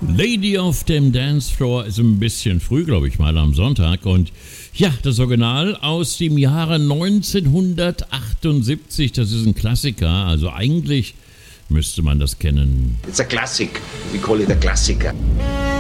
Lady of dem Dance Floor ist ein bisschen früh, glaube ich mal, am Sonntag. Und ja, das Original aus dem Jahre 1978, das ist ein Klassiker. Also eigentlich müsste man das kennen. It's a classic. We call it a Klassiker.